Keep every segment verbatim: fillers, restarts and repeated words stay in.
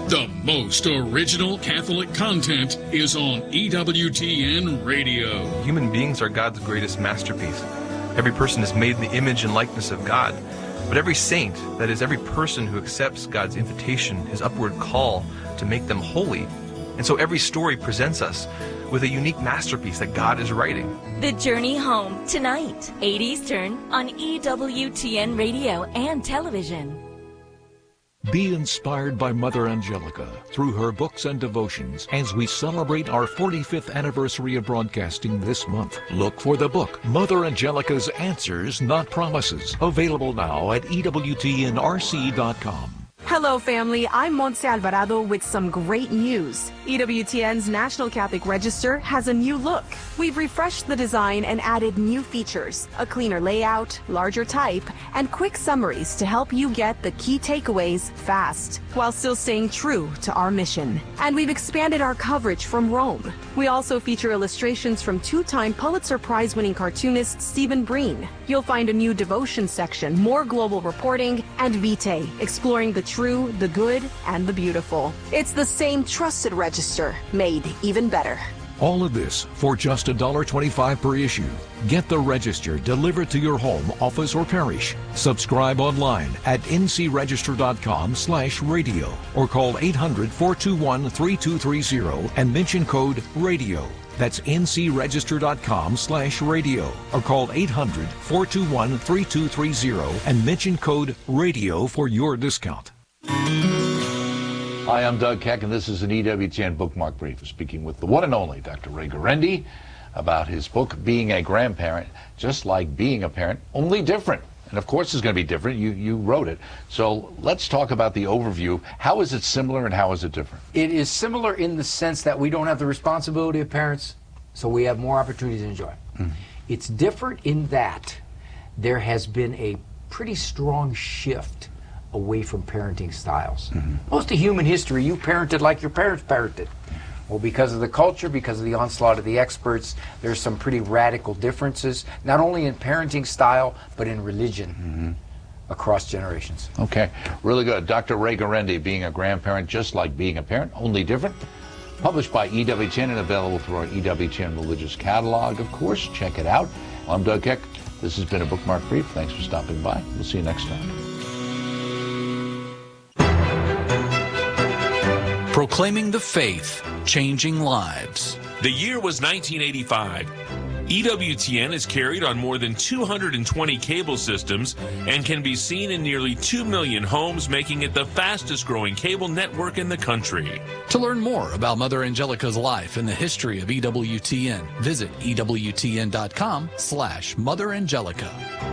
The most original Catholic content is on E W T N Radio. Human beings are God's greatest masterpiece. Every person is made in the image and likeness of God. But every saint, that is, every person who accepts God's invitation, his upward call to make them holy. And so every story presents us with a unique masterpiece that God is writing. The Journey Home, tonight, eight Eastern, on E W T N Radio and television. Be inspired by Mother Angelica through her books and devotions as we celebrate our forty-fifth anniversary of broadcasting this month. Look for the book, Mother Angelica's Answers, Not Promises, available now at E W T N R C dot com. Hello, family. I'm Montse Alvarado with some great news. E W T N's National Catholic Register has a new look. We've refreshed the design and added new features, a cleaner layout, larger type, and quick summaries to help you get the key takeaways fast, while still staying true to our mission. And we've expanded our coverage from Rome. We also feature illustrations from two-time Pulitzer Prize-winning cartoonist Stephen Breen. You'll find a new devotion section, more global reporting, and Vitae, exploring the true, the good, and the beautiful. It's the same trusted register, made even better. All of this for just one dollar twenty-five per issue. Get the Register delivered to your home, office, or parish. Subscribe online at N C register dot com slash radio or call eight hundred, four two one, three two three zero and mention code RADIO. That's N C register dot com slash radio or call eight hundred, four two one, three two three zero and mention code RADIO for your discount. Hi, I'm Doug Keck, and this is an E W T N Bookmark Brief. We're speaking with the one and only Doctor Ray Guarendi about his book, Being a Grandparent, Just Like Being a Parent, Only Different. And of course it's going to be different. You, you wrote it. So let's talk about the overview. How is it similar and how is it different? It is similar in the sense that we don't have the responsibility of parents, so we have more opportunities to enjoy. Mm-hmm. It's different in that there has been a pretty strong shift away from parenting styles. Mm-hmm. Most of human history, you parented like your parents parented. Well, because of the culture, because of the onslaught of the experts, there's some pretty radical differences, not only in parenting style, but in religion mm-hmm. across generations. Okay, really good. Doctor Ray Guarendi, Being a Grandparent, Just Like Being a Parent, Only Different. Published by E W T N and available through our E W T N Religious Catalog, of course. Check it out. I'm Doug Keck. This has been a Bookmark Brief. Thanks for stopping by. We'll see you next time. Proclaiming the faith, changing lives. The year was nineteen eighty-five. E W T N is carried on more than two hundred twenty cable systems and can be seen in nearly two million homes, making it the fastest growing cable network in the country. To learn more about Mother Angelica's life and the history of E W T N, visit E W T N dot com slash Mother Angelica.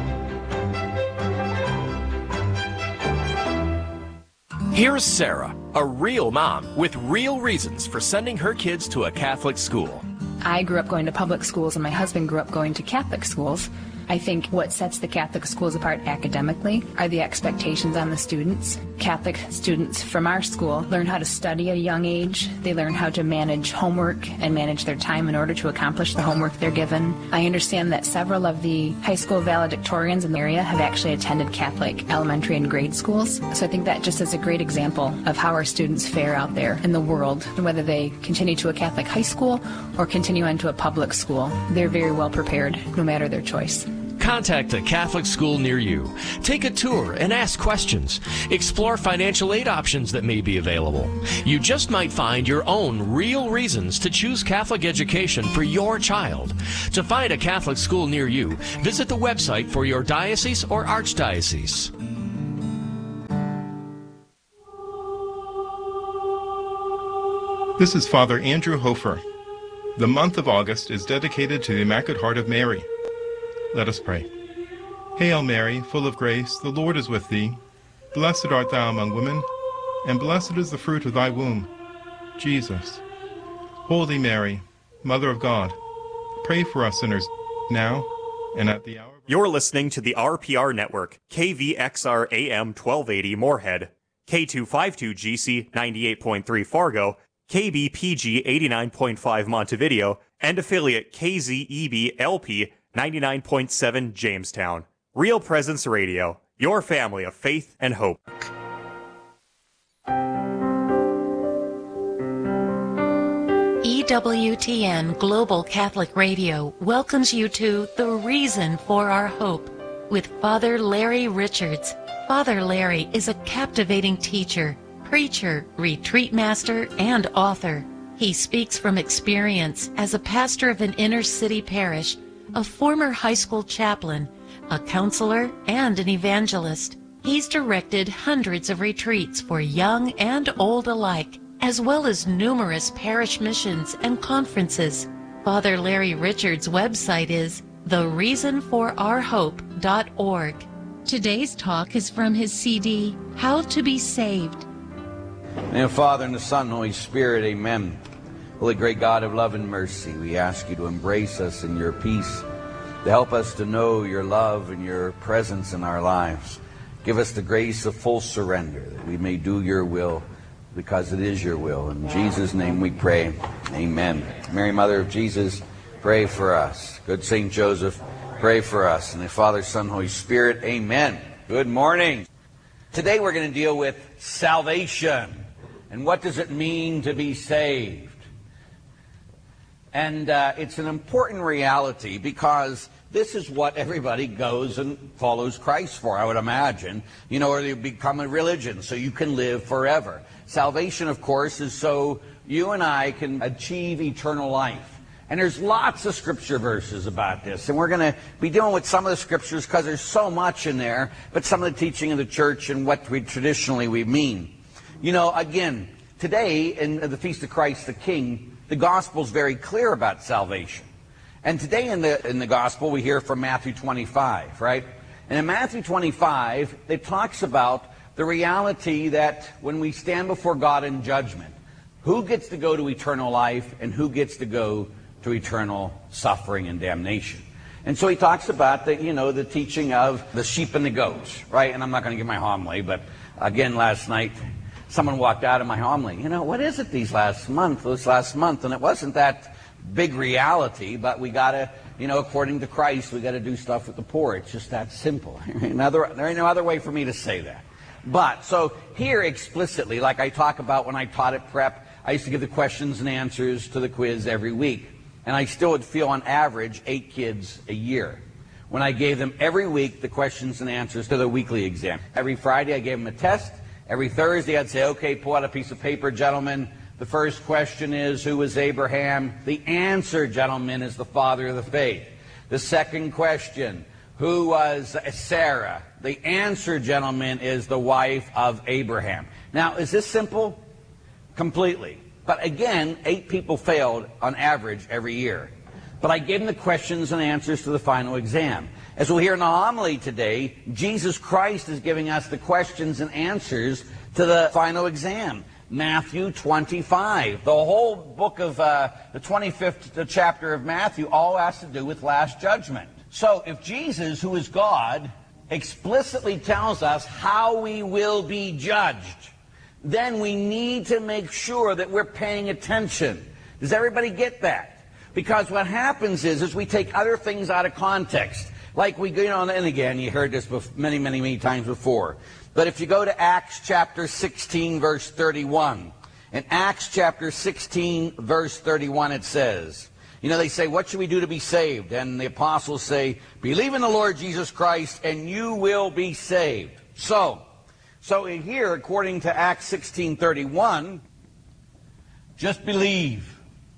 Here's Sarah, a real mom with real reasons for sending her kids to a Catholic school. I grew up going to public schools and my husband grew up going to Catholic schools. I think what sets the Catholic schools apart academically are the expectations on the students. Catholic students from our school learn how to study at a young age. They learn how to manage homework and manage their time in order to accomplish the homework they're given. I understand that several of the high school valedictorians in the area have actually attended Catholic elementary and grade schools. So I think that just is a great example of how our students fare out there in the world, and whether they continue to a Catholic high school or continue on to a public school. They're very well prepared, no matter their choice. Contact a Catholic school near you. Take a tour and ask questions. Explore financial aid options that may be available. You just might find your own real reasons to choose Catholic education for your child. To find a Catholic school near you, visit the website for your diocese or archdiocese. This is Father Andrew Hofer. The month of August is dedicated to the Immaculate Heart of Mary. Let us pray. Hail Mary, full of grace, the Lord is with thee. Blessed art thou among women, and blessed is the fruit of thy womb, Jesus. Holy Mary, Mother of God, pray for us sinners now and at the hour of... You're listening to the R P R Network, K V X R A M twelve eighty Moorhead, K two fifty-two G C ninety-eight point three Fargo, K B P G eighty-nine point five Montevideo, and affiliate K Z E B L P ninety-nine point seven Jamestown. Real Presence Radio, your family of faith and hope. E W T N Global Catholic Radio welcomes you to The Reason for Our Hope with Father Larry Richards. Father Larry is a captivating teacher, preacher, retreat master, and author. He speaks from experience as a pastor of an inner-city parish, a former high school chaplain, a counselor, and an evangelist. He's directed hundreds of retreats for young and old alike, as well as numerous parish missions and conferences. Father Larry Richards' website is the reason for our hope dot org. Today's talk is from his C D, How to Be Saved. In the name of the Father, and the Son, and the Holy Spirit, amen. Holy great God of love and mercy, we ask you to embrace us in your peace, to help us to know your love and your presence in our lives. Give us the grace of full surrender, that we may do your will, because it is your will. In Jesus' name we pray. Amen. Mary, Mother of Jesus, pray for us. Good Saint Joseph, pray for us. And the Father, Son, Holy Spirit, amen. Good morning. Today we're going to deal with salvation. And what does it mean to be saved? And uh, it's an important reality because this is what everybody goes and follows Christ for, I would imagine. You know, or they become a religion so you can live forever. Salvation, of course, is so you and I can achieve eternal life. And there's lots of scripture verses about this. And we're going to be dealing with some of the scriptures because there's so much in there, but some of the teaching of the church and what we traditionally we mean. You know, again, today in the Feast of Christ the King, the gospel is very clear about salvation. And today in the in the gospel we hear from Matthew twenty-five, right? And in Matthew twenty-five, it talks about the reality that when we stand before God in judgment, who gets to go to eternal life and who gets to go to eternal suffering and damnation. And so he talks about the, you know, the teaching of the sheep and the goats, right? And I'm not going to give my homily, but again, last night, someone walked out of my homily. You know, what is it these last month, this last month? And it wasn't that big reality, but we got to, you know, according to Christ, we got to do stuff with the poor. It's just that simple. Another, there ain't no other way for me to say that. But, so here explicitly, like I talk about when I taught at prep, I used to give the questions and answers to the quiz every week. And I still would feel on average eight kids a year. When I gave them every week the questions and answers to the weekly exam. Every Friday I gave them a test. Every Thursday I'd say, okay, pull out a piece of paper, gentlemen. The first question is, who was Abraham? The answer, gentlemen, is the father of the faith. The second question, who was Sarah? The answer, gentlemen, is the wife of Abraham. Now, is this simple? Completely. But again, eight people failed on average every year. But I gave them the questions and answers to the final exam. As we'll hear in the homily today, Jesus Christ is giving us the questions and answers to the final exam. Matthew twenty-five. The whole book of uh, the twenty-fifth chapter of Matthew all has to do with last judgment. So if Jesus, who is God, explicitly tells us how we will be judged, then we need to make sure that we're paying attention. Does everybody get that? Because what happens is, is we take other things out of context. Like we, you know, and again, you heard this many, many, many times before. But if you go to Acts chapter sixteen, verse thirty-one, in Acts chapter sixteen, verse thirty-one, it says, you know, they say, what should we do to be saved? And the apostles say, believe in the Lord Jesus Christ and you will be saved. So, so here, according to Acts sixteen thirty-one, just believe.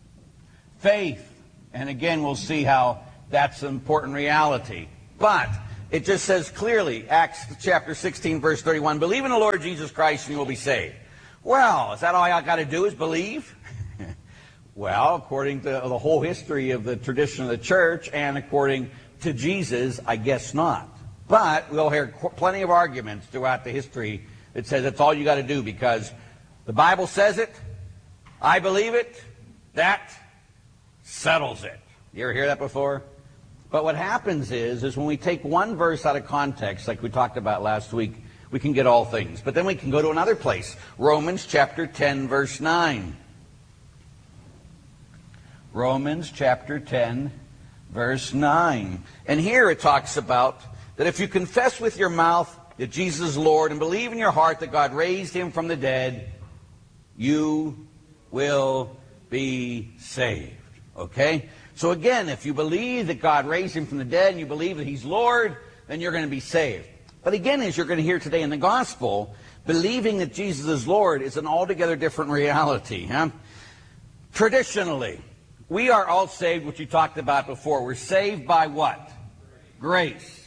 Faith. And again, we'll see how that's an important reality. But it just says clearly, Acts chapter sixteen, verse thirty-one, believe in the Lord Jesus Christ and you will be saved. Well, is that all I got to do is believe? Well, according to the whole history of the tradition of the church and according to Jesus, I guess not. But we'll hear plenty of arguments throughout the history that says that's all you got to do because the Bible says it, I believe it, that settles it. You ever hear that before? But what happens is, is when we take one verse out of context, like we talked about last week, we can get all things. But then we can go to another place. Romans chapter ten, verse nine. Romans chapter ten, verse nine. And here it talks about that if you confess with your mouth that Jesus is Lord and believe in your heart that God raised him from the dead, you will be saved. Okay? So again, if you believe that God raised him from the dead and you believe that he's Lord, then you're going to be saved. But again, as you're going to hear today in the gospel, believing that Jesus is Lord is an altogether different reality. Huh? Traditionally, we are all saved, which you talked about before. We're saved by what? Grace.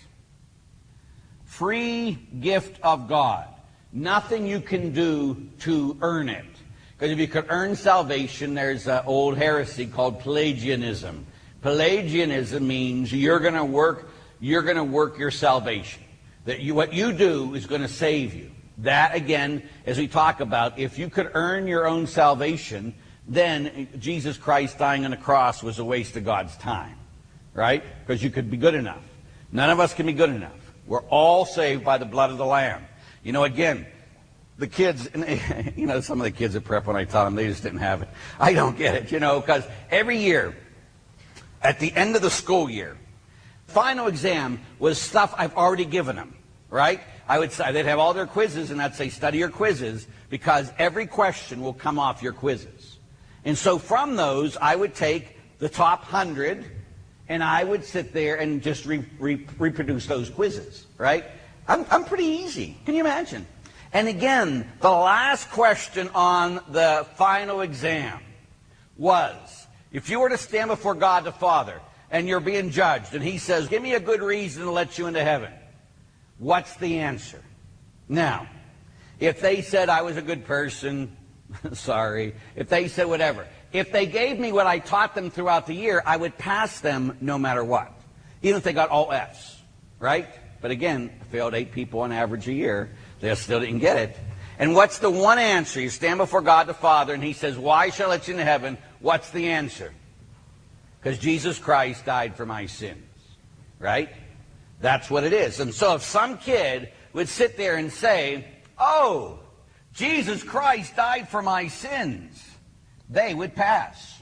Free gift of God. Nothing you can do to earn it. Because if you could earn salvation, there's an old heresy called Pelagianism. Pelagianism means you're going to work, you're going to work your salvation. That you, what you do is going to save you. That, again, as we talk about, if you could earn your own salvation, then Jesus Christ dying on the cross was a waste of God's time. Right? Because you could be good enough. None of us can be good enough. We're all saved by the blood of the Lamb. You know, again, the kids, you know, some of the kids at prep, when I taught them, they just didn't have it. I don't get it, you know, because every year, at the end of the school year, final exam was stuff I've already given them, right? I would say they'd have all their quizzes, and I'd say study your quizzes, because every question will come off your quizzes. And so from those, I would take the top hundred, and I would sit there and just re re reproduce those quizzes, right? I'm, I'm pretty easy. Can you imagine? And again, the last question on the final exam was, if you were to stand before God the Father and you're being judged, and he says, give me a good reason to let you into heaven, what's the answer? Now, if they said I was a good person, sorry. If they said whatever. If they gave me what I taught them throughout the year, I would pass them no matter what. Even if they got all F's, right? But again, I failed eight people on average a year. They still didn't get it. And what's the one answer? You stand before God the Father, and he says, why shall I let you into heaven? What's the answer? Because Jesus Christ died for my sins. Right? That's what it is. And so if some kid would sit there and say, oh, Jesus Christ died for my sins, they would pass.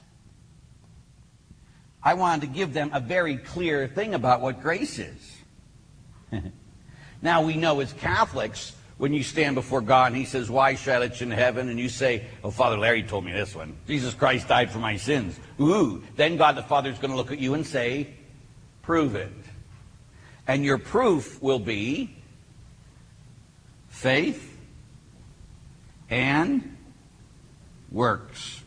I wanted to give them a very clear thing about what grace is. Now we know as Catholics, when you stand before God and he says, why shall I let you in heaven? And you say, oh, Father Larry told me this one. Jesus Christ died for my sins. Ooh, then God the Father is going to look at you and say, prove it. And your proof will be faith and works.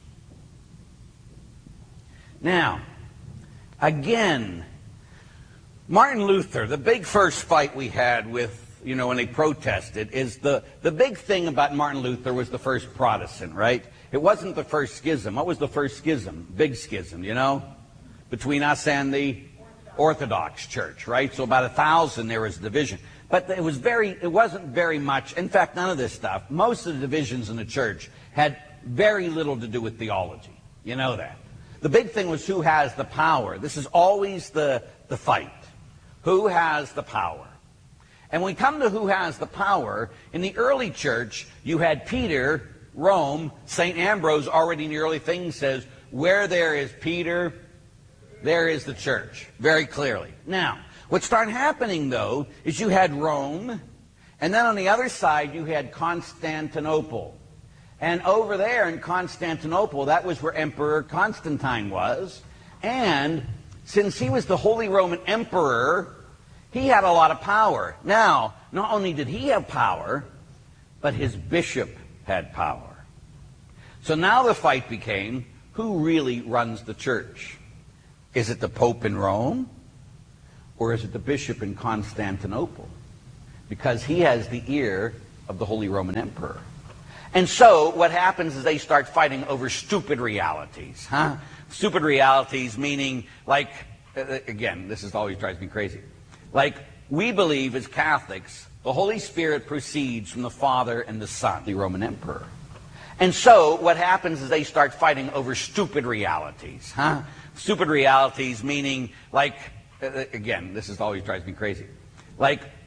Now, again, Martin Luther, the big first fight we had with, you know, when they protested, is the, the big thing about Martin Luther was the first Protestant, right? It wasn't the first schism. What was the first schism? Big schism, you know, between us and the Orthodox Church, right? So about a thousand there was division. But it was very, it wasn't very much. In fact, none of this stuff. Most of the divisions in the church had very little to do with theology. You know that. The big thing was who has the power. This is always the, the fight. Who has the power? And when we come to who has the power, in the early church, you had Peter, Rome, Saint Ambrose already in the early things says, where there is Peter, there is the church, very clearly. Now, what started happening, though, is you had Rome, and then on the other side, you had Constantinople. And over there in Constantinople, that was where Emperor Constantine was. And since he was the Holy Roman Emperor, he had a lot of power. Now, not only did he have power, but his bishop had power. So now the fight became, who really runs the church? Is it the Pope in Rome? Or is it the bishop in Constantinople? Because he has the ear of the Holy Roman Emperor. And so what happens is they start fighting over stupid realities. Huh? Stupid realities meaning, like, again, this is always drives me crazy. Like, we believe as Catholics, the Holy Spirit proceeds from the Father and the Son, the Roman Emperor. And so what happens is they start fighting over stupid realities. Huh? Stupid realities meaning, like, again, this is always drives me crazy. Like,